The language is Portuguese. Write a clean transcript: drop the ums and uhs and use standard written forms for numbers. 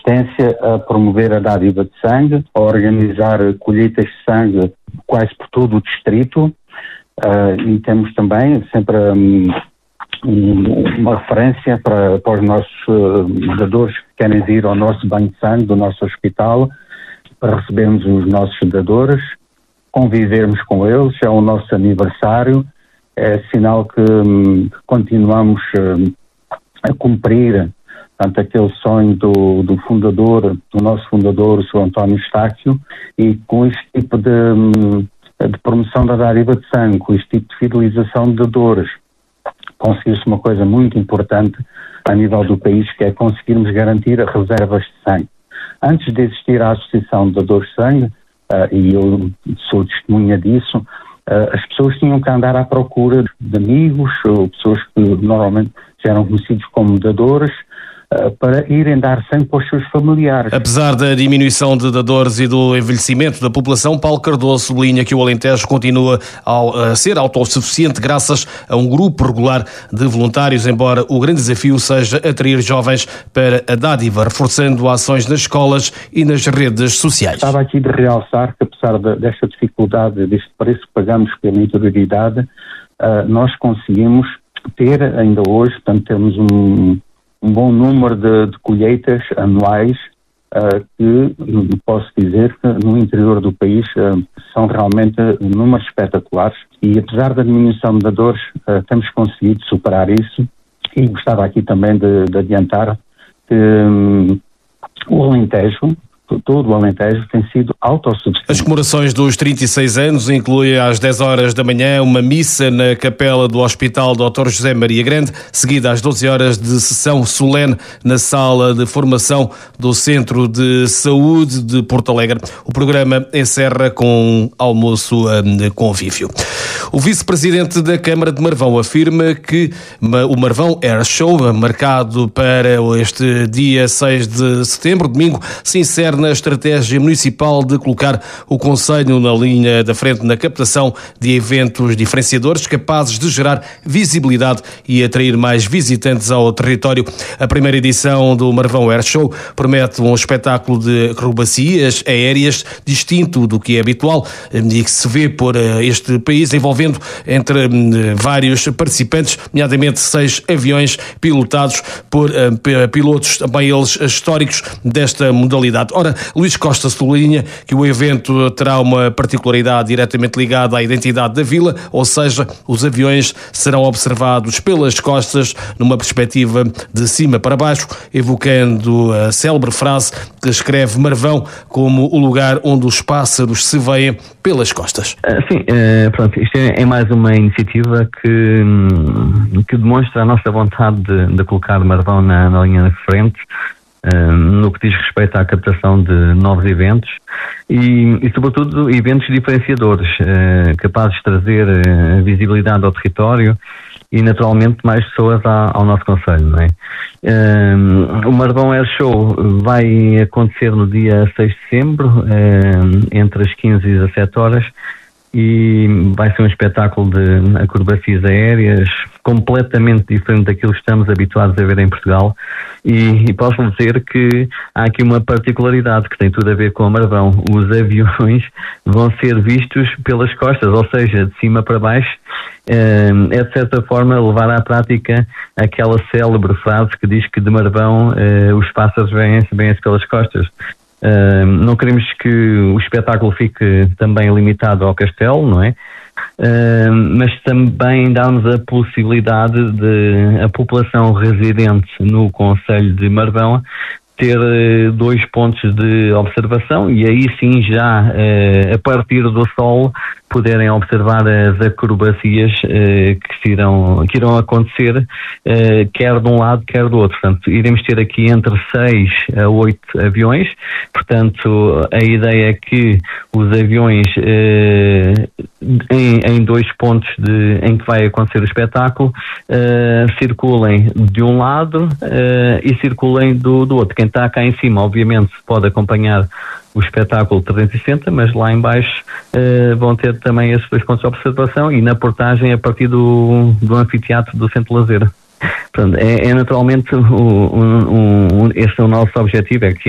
insistência a promover a dádiva de sangue, a organizar colheitas de sangue quase por todo o distrito, e temos também sempre uma referência para os nossos dadores que querem vir ao nosso banho de sangue do nosso hospital, para recebermos os nossos dadores, convivermos com eles. É o nosso aniversário, é sinal que continuamos a cumprir, portanto, aquele sonho do fundador, do nosso fundador, o Sr. António Estácio, e com este tipo de promoção da dádiva de sangue, com este tipo de fidelização de dadores, conseguiu-se uma coisa muito importante a nível do país, que é conseguirmos garantir reservas de sangue. Antes de existir a Associação de Dadores de Sangue, e eu sou testemunha disso, as pessoas tinham que andar à procura de amigos, ou pessoas que normalmente já eram conhecidos como dadores, para irem dar sangue para os seus familiares. Apesar da diminuição de dadores e do envelhecimento da população, Paulo Cardoso sublinha que o Alentejo continua a ser autossuficiente graças a um grupo regular de voluntários, embora o grande desafio seja atrair jovens para a dádiva, reforçando ações nas escolas e nas redes sociais. Estava aqui de realçar que, apesar desta dificuldade, deste preço que pagamos pela interioridade, nós conseguimos ter ainda hoje, portanto, temos um bom número de colheitas anuais que posso dizer que no interior do país são realmente números espetaculares, e apesar da diminuição de dadores temos conseguido superar isso, e gostava aqui também de adiantar que o Alentejo, todo o Alentejo, tem sido autossuficiente. As comemorações dos 36 anos incluem às 10 horas da manhã uma missa na capela do Hospital Dr. José Maria Grande, seguida às 12 horas de sessão solene na sala de formação do Centro de Saúde de Porto Alegre. O programa encerra com um almoço de convívio. O vice-presidente da Câmara de Marvão afirma que o Marvão Air Show, marcado para este dia 6 de setembro, domingo, se insere na estratégia municipal de colocar o concelho na linha da frente na captação de eventos diferenciadores capazes de gerar visibilidade e atrair mais visitantes ao território. A primeira edição do Marvão Air Show promete um espetáculo de acrobacias aéreas distinto do que é habitual e que se vê por este país, envolvendo entre vários participantes, nomeadamente 6 aviões pilotados por pilotos, também eles históricos desta modalidade. Ora, Luís Costa sublinha que o evento terá uma particularidade diretamente ligada à identidade da vila, ou seja, os aviões serão observados pelas costas numa perspectiva de cima para baixo, evocando a célebre frase que escreve Marvão como o lugar onde os pássaros se veem pelas costas. Sim, pronto, isto é mais uma iniciativa que demonstra a nossa vontade de colocar Marvão na linha de frente, no que diz respeito à captação de novos eventos e sobretudo, eventos diferenciadores, capazes de trazer visibilidade ao território e, naturalmente, mais pessoas ao nosso concelho, não é? O Marvão Air Show vai acontecer no dia 6 de setembro, entre as 15 e 17 horas, e vai ser um espetáculo de acrobacias aéreas completamente diferente daquilo que estamos habituados a ver em Portugal, e posso dizer que há aqui uma particularidade que tem tudo a ver com o Marvão. Os aviões vão ser vistos pelas costas, ou seja, de cima para baixo. É de certa forma levar à prática aquela célebre frase que diz que de Marvão os pássaros vêm-se pelas costas. Não queremos que o espetáculo fique também limitado ao castelo, não é? Mas também dá-nos a possibilidade de a população residente no concelho de Marvão ter 2 pontos de observação, e aí sim já a partir do sol poderem observar as acrobacias que irão acontecer, quer de um lado, quer do outro. Portanto, iremos ter aqui entre 6 a 8 aviões. Portanto, a ideia é que os aviões em 2 pontos em que vai acontecer o espetáculo circulem de um lado e circulem do outro. Quem está cá em cima, obviamente, pode acompanhar o espetáculo 360, mas lá em baixo vão ter também esses 2 pontos de observação, e na portagem a partir do anfiteatro do Centro de Lazer. Portanto, é naturalmente esse é o nosso objetivo, é que